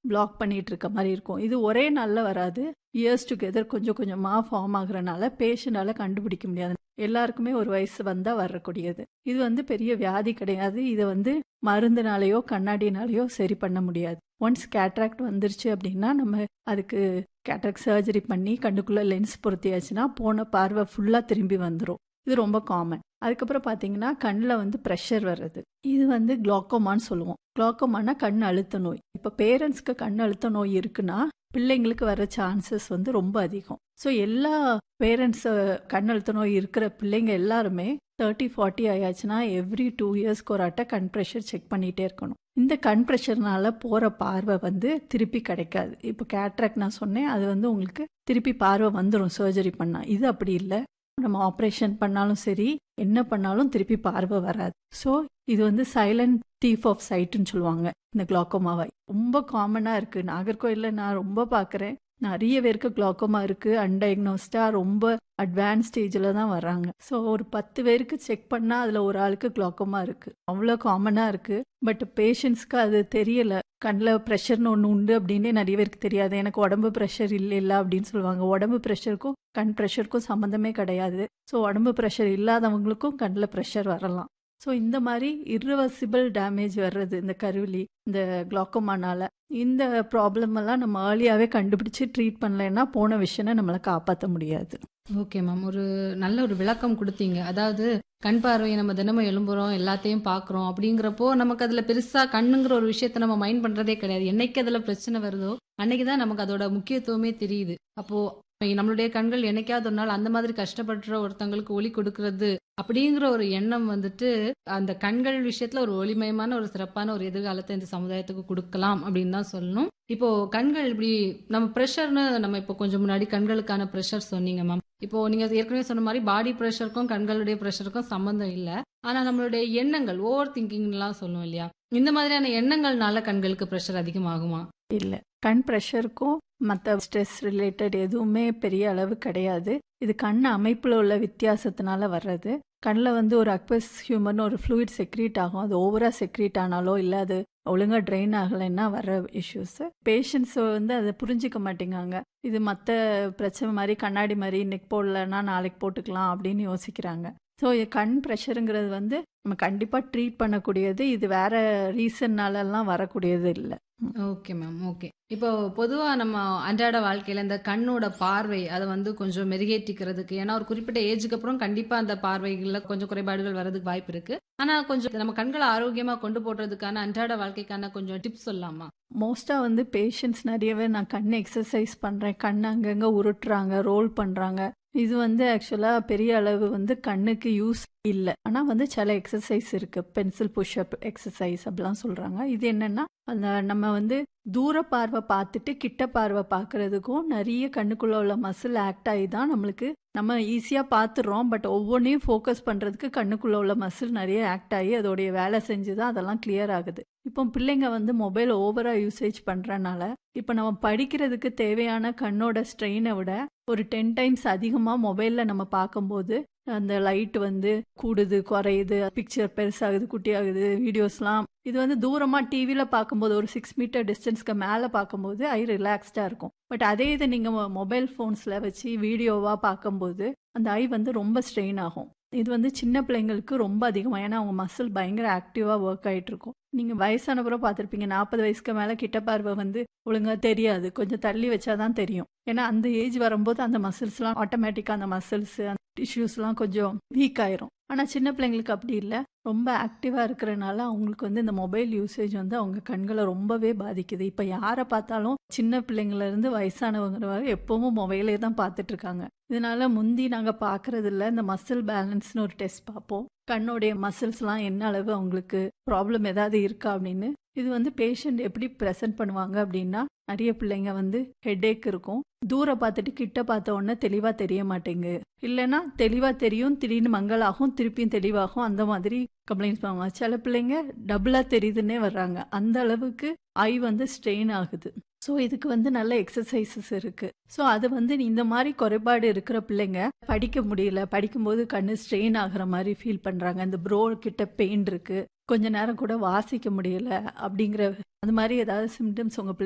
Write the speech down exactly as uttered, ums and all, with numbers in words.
Black பண்ணிட்டு இருக்க மாதிரி இருக்கும். இது ஒரே நாள்ல வராது. இயர்ஸ் டுகெதர் கொஞ்சம் கொஞ்சமா ஃபார்ம் ஆகுறனால பேஷண்டால கண்டுபிடிக்க முடியாது. எல்லாருக்குமே ஒரு வயசு வந்தா வரக்கூடியது. இது வந்து பெரிய வியாதி கிடையாது. இதை வந்து மருந்துனாலேயோ கண்ணாடினாலேயோ சரி பண்ண முடியாது. ஒன்ஸ் கேட்ராக்ட் வந்துருச்சு அப்படின்னா நம்ம அதுக்கு கேட்ராக்ட் சர்ஜரி பண்ணி கண்ணுக்குள்ள லென்ஸ் பொருத்தியாச்சுன்னா போன பார்வை ஃபுல்லா திரும்பி வந்துடும். இது ரொம்ப காமன். அதுக்கப்புறம் பார்த்தீங்கன்னா கண்ணில் வந்து ப்ரெஷர் வர்றது. இது வந்து குளோக்கோமான்னு சொல்லுவோம். குளோக்கோமானா கண் அழுத்த நோய். இப்போ பேரண்ட்ஸ்க்கு கண் அழுத்த நோய் இருக்குன்னா பிள்ளைங்களுக்கு வர சான்சஸ் வந்து ரொம்ப அதிகம். ஸோ எல்லா பேரண்ட்ஸ் கண் அழுத்த நோய் இருக்கிற பிள்ளைங்க எல்லாருமே தேர்ட்டி ஃபார்ட்டி ஆயாச்சுன்னா எவ்ரி டூ இயர்ஸ்க்கு ஒரு ஆட்ட கண் ப்ரெஷர் செக் பண்ணிகிட்டே இருக்கணும். இந்த கண் ப்ரெஷர்னால போகிற பார்வை வந்து திருப்பி கிடைக்காது. இப்போ கேட்ராக்ட் நான் சொன்னேன், அது வந்து உங்களுக்கு திருப்பி பார்வை வந்துடும் சர்ஜரி பண்ணால். இது அப்படி இல்லை. நம்ம ஆப்ரேஷன் பண்ணாலும் சரி என்ன பண்ணாலும் திருப்பி பார்வை வராது. ஸோ இது வந்து சைலண்ட் தீஃப் ஆஃப் சைட்டுன்னு சொல்லுவாங்க இந்த குளோக்கோமாவை. ரொம்ப காமனாக இருக்குது. நாகர்கோயிலில் நான் ரொம்ப பார்க்குறேன். நிறைய பேருக்கு குளோக்கோமா இருக்குது. அன்டயக்னோஸ்டா ரொம்ப அட்வான்ஸ் ஸ்டேஜில் தான் வர்றாங்க. ஸோ ஒரு பத்து பேருக்கு செக் பண்ணால் அதில் ஒரு ஆளுக்கு குளோக்கோமா இருக்குது. அவ்வளோ காமனாக இருக்குது. பட் பேஷண்ட்ஸ்க்கு அது தெரியலை. கண்ணில் ப்ரெஷர்னு ஒன்று உண்டு அப்படின்னே நிறைய பேருக்கு தெரியாது. எனக்கு உடம்பு ப்ரெஷர் இல்லை இல்லை அப்படின்னு சொல்லுவாங்க. உடம்பு ப்ரெஷருக்கும் கண் ப்ரெஷருக்கும் சம்மந்தமே கிடையாது. ஸோ உடம்பு ப்ரெஷர் இல்லாதவங்களுக்கும் கண்ணில் ப்ரெஷர் வரலாம். ஸோ இந்த மாதிரி இர்ரிவர்சிபிள் டேமேஜ் வர்றது இந்த கருவிலி இந்த குளோக்கோமானால. இந்த ப்ராப்ளம் எல்லாம் நம்ம ஏர்லியாகவே கண்டுபிடிச்சு ட்ரீட் பண்ணலைன்னா போன விஷயனை நம்மளை காப்பாற்ற முடியாது. ஓகே மேம், ஒரு நல்ல ஒரு விளக்கம் கொடுத்தீங்க. அதாவது கண் பார்வையை நம்ம தினமும் எழும்புறோம், எல்லாத்தையும் பார்க்குறோம். அப்படிங்கிறப்போ நமக்கு அதில் பெருசாக கண்ணுங்கிற ஒரு விஷயத்த நம்ம மைண்ட் பண்ணுறதே கிடையாது. என்னைக்கு அதில் பிரச்சனை வருதோ அன்னைக்கு தான் நமக்கு அதோட முக்கியத்துவமே தெரியுது. அப்போது நம்மளுடைய கண்கள் என்னைக்காவது ஒரு நாள் அந்த மாதிரி கஷ்டப்படுற ஒருத்தங்களுக்கு ஒளி கொடுக்கறது அப்படிங்கிற ஒரு எண்ணம் வந்துட்டு அந்த கண்கள் விஷயத்துல ஒரு ஒளிமயமான ஒரு சிறப்பான ஒரு எதிர்காலத்தை இந்த சமுதாயத்துக்கு கொடுக்கலாம் அப்படின்னு தான் சொல்லணும். இப்போ கண்கள் இப்படி நம்ம ப்ரெஷர்னு நம்ம இப்போ கொஞ்சம் முன்னாடி கண்களுக்கான ப்ரெஷர் சொன்னீங்க மேம். இப்போ நீங்க ஏற்கனவே சொன்ன மாதிரி பாடி ப்ரெஷருக்கும் கண்களுடைய ப்ரெஷருக்கும் சம்மந்தம் இல்லை. ஆனா நம்மளுடைய எண்ணங்கள் ஓவர் திங்கிங்லாம் சொல்லுவோம் இல்லையா, இந்த மாதிரியான எண்ணங்கள்னால கண்களுக்கு ப்ரெஷர் அதிகமாகுமா? இல்லை, கண் ப்ரெஷருக்கும் மற்ற ஸ்ட்ரெஸ் ரிலேட்டட் எதுவுமே பெரிய அளவு கிடையாது. இது கண் அமைப்பில் உள்ள வித்தியாசத்தினால வர்றது. கண்ணில் வந்து ஒரு அக்வஸ் ஹியூமன் ஒரு ஃப்ளூயிட் செக்ரீட் ஆகும். அது ஓவராக செக்ரீட் ஆனாலோ இல்லை அது ஒழுங்காக ட்ரெயின் ஆகலைன்னா வர்ற இஷ்யூஸ். பேஷண்ட்ஸ் வந்து அதை புரிஞ்சிக்க மாட்டேங்காங்க. இது மற்ற பிரச்சனை மாதிரி கண்ணாடி மாதிரி இன்னைக்கு போடலன்னா நாளைக்கு போட்டுக்கலாம் அப்படின்னு யோசிக்கிறாங்க. ஸோ கண் ப்ரெஷருங்கிறது வந்து நம்ம கண்டிப்பாக ட்ரீட் பண்ணக்கூடியது. இது வேற ரீசன்னாலலாம் வரக்கூடியது இல்லை. Okay ma'am, okay. இப்போ பொதுவாக நம்ம அன்றாட வாழ்க்கையில் இந்த கண்ணோட பார்வை அதை வந்து கொஞ்சம் மெருகேற்றிக்கிறதுக்கு, ஏன்னா ஒரு குறிப்பிட்ட ஏஜுக்கு அப்புறம் கண்டிப்பாக அந்த பார்வைகளில் கொஞ்சம் குறைபாடுகள் வர்றதுக்கு வாய்ப்பு இருக்கு. ஆனால் கொஞ்சம் நம்ம கண்களை ஆரோக்கியமாக கொண்டு போடுறதுக்கான அன்றாட வாழ்க்கைக்கான கொஞ்சம் டிப்ஸ் சொல்லலாமா? மோஸ்ட்டாக வந்து பேஷண்ட்ஸ் நிறையவே நான் கண் எக்ஸசைஸ் பண்ணுறேன், கண் அங்கங்கே உருட்டுறாங்க, ரோல் பண்ணுறாங்க. இது வந்து ஆக்சுவலாக பெரிய அளவு வந்து கண்ணுக்கு யூஸ் இல்லை. ஆனால் வந்து சில எக்ஸசைஸ் இருக்குது, பென்சில் புஷ்அப் எக்ஸசைஸ் அப்படிலாம் சொல்கிறாங்க. இது என்னென்னா அந்த நம்ம வந்து தூர பார்வை பார்த்துட்டு கிட்ட பார்வை பார்க்குறதுக்கும் நிறைய கண்ணுக்குள்ளே உள்ள மசில் ஆக்ட் ஆகி தான் நம்மளுக்கு நம்ம ஈஸியாக பார்த்துடுறோம். பட் ஒவ்வொன்றையும் ஃபோக்கஸ் பண்ணுறதுக்கு கண்ணுக்குள்ளே உள்ள மசில் நிறைய ஆக்ட் ஆகி அதோடைய வேலை செஞ்சு தான் அதெல்லாம் கிளியர் ஆகுது. இப்போ பிள்ளைங்க வந்து மொபைல் ஓவராக யூசேஜ் பண்ணுறனால இப்போ நம்ம படிக்கிறதுக்கு தேவையான கண்ணோட ஸ்ட்ரெயினை விட ஒரு டென் டைம்ஸ் அதிகமாக மொபைலில் நம்ம பார்க்கும்போது அந்த லைட் வந்து கூடுது குறையுது, பிக்சர் பெருசாகுது குட்டியாகுது, வீடியோஸ்லாம் இது வந்து தூரமாக டிவியில் பார்க்கும்போது ஒரு சிக்ஸ் மீட்டர் டிஸ்டன்ஸ்க்கு மேலே பார்க்கும்போது ஐ ரிலாக்ஸ்டாக இருக்கும். பட் அதே இது நீங்கள் மொபைல் ஃபோன்ஸில் வச்சு வீடியோவாக பார்க்கும்போது அந்த ஐ வந்து ரொம்ப ஸ்ட்ரெயின் ஆகும். இது வந்து சின்ன பிள்ளைங்களுக்கு ரொம்ப அதிகமாக, ஏன்னா அவங்க மசில் பயங்கர ஆக்டிவாக ஒர்க் ஆகிட்டு இருக்கும். நீங்கள் வயசானப்புறம் பார்த்துருப்பீங்க, நாற்பது வயசுக்கு மேலே கிட்ட பார்வை வந்து ஒழுங்காக தெரியாது, கொஞ்சம் தள்ளி வச்சாதான் தெரியும். ஏன்னா அந்த ஏஜ் வரும்போது அந்த மசில்ஸ்லாம் ஆட்டோமேட்டிக்காக அந்த மசில்ஸ் அந்த டிஷ்யூஸ்லாம் கொஞ்சம் வீக் ஆயிரும். ஆனால் சின்ன பிள்ளைங்களுக்கு அப்படி இல்லை, ரொம்ப ஆக்டிவாக இருக்கிறனால அவங்களுக்கு வந்து இந்த மொபைல் யூசேஜ் வந்து அவங்க கண்களை ரொம்பவே பாதிக்குது. இப்போ யாரை பார்த்தாலும் சின்ன பிள்ளைங்கள்லேருந்து வயசானவங்க வரை எப்பவும் மொபைலே தான் பார்த்துட்டு இருக்காங்க. இதனால முந்தி நாங்கள் பார்க்கறது இல்லை, இந்த மசில் பேலன்ஸ்னு ஒரு டெஸ்ட் பார்ப்போம். கண்ணோடைய மசில்ஸ்லாம் என்ன அளவு அவங்களுக்கு ப்ராப்ளம் ஏதாவது இருக்கா அப்படின்னு. இது வந்து பேஷண்ட் எப்படி ப்ரெசென்ட் பண்ணுவாங்க அப்படின்னா, நிறைய பிள்ளைங்க வந்து ஹெட்டேக் இருக்கும், தூரம் பார்த்துட்டு கிட்ட பார்த்த உடனே தெளிவாக தெரிய மாட்டேங்கு, இல்லைன்னா தெளிவாக தெரியும் திடீர்னு மங்களாகும் திருப்பியும் தெளிவாகும், அந்த மாதிரி கம்ப்ளைண்ட்ஸ் பண்ணுவாங்க. சில பிள்ளைங்க டபுளாக தெரியுதுன்னே வர்றாங்க. அந்த அளவுக்கு ஐ வந்து ஸ்ட்ரெயின் ஆகுது. ஸோ இதுக்கு வந்து நல்ல எக்ஸசைசஸ் இருக்குது. ஸோ அது வந்து இந்த மாதிரி குறைபாடு இருக்கிற பிள்ளைங்க படிக்க முடியல, படிக்கும்போது கண்ணு ஸ்ட்ரெயின் ஆகிற மாதிரி ஃபீல் பண்ணுறாங்க, இந்த ப்ரோ கிட்ட பெயின் இருக்குது, கொஞ்ச நேரம் கூட வாசிக்க முடியல அப்படிங்கிற அந்த மாதிரி ஏதாவது சிம்டம்ஸ் உங்கள்